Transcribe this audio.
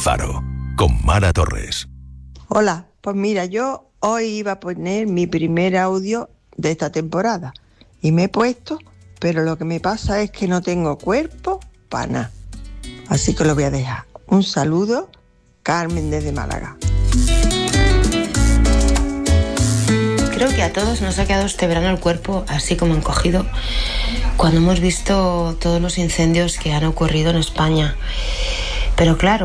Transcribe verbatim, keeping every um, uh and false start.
Faro, con Mara Torres. Hola, pues mira, yo hoy iba a poner mi primer audio de esta temporada y me he puesto, pero lo que me pasa es que no tengo cuerpo para nada. Así que lo voy a dejar. Un saludo, Carmen desde Málaga. Creo que a todos nos ha quedado este verano el cuerpo así como encogido cuando hemos visto todos los incendios que han ocurrido en España. Pero claro,